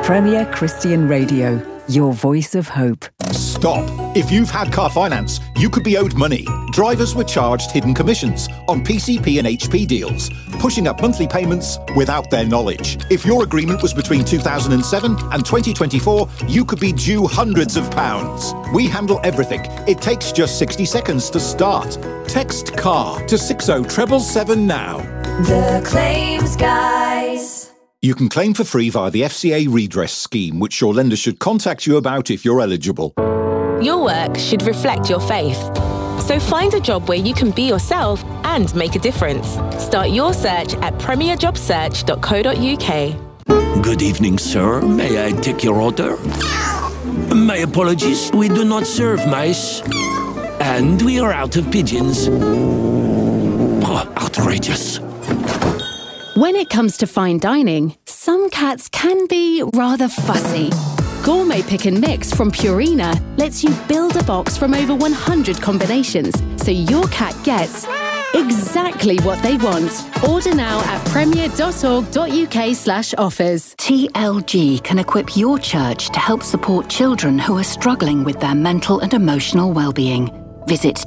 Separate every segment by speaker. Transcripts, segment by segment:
Speaker 1: Premier Christian Radio, your voice of hope.
Speaker 2: Stop. If you've had car finance, you could be owed money. Drivers were charged hidden commissions on PCP and HP deals, pushing up monthly payments without their knowledge. If your agreement was between 2007 and 2024, you could be due hundreds of pounds. We handle everything. It takes just 60 seconds to start. Text CAR to 60777 now.
Speaker 3: The Claims Guys.
Speaker 2: You can claim for free via the FCA redress scheme, which your lender should contact you about if you're eligible.
Speaker 4: Your work should reflect your faith. So find a job where you can be yourself and make a difference. Start your search at premierjobsearch.co.uk.
Speaker 5: Good evening, sir. May I take your order? My apologies, we do not serve mice. And we are out of pigeons. Oh, outrageous.
Speaker 6: When it comes to fine dining, some cats can be rather fussy. Gourmet Pick and Mix from Purina lets you build a box from over 100 combinations, so your cat gets exactly what they want. Order now at premier.org.uk/offers.
Speaker 7: TLG can equip your church to help support children who are struggling with their mental and emotional well-being. Visit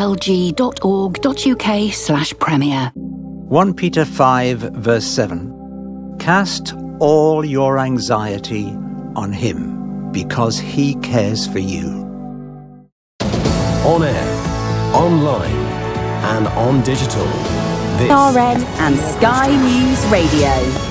Speaker 7: tlg.org.uk/premier.
Speaker 8: 1 Peter 5, verse 7. Cast all your anxiety on him, because he cares for you.
Speaker 9: On air, online, and on digital. This
Speaker 10: RN and Sky News Radio.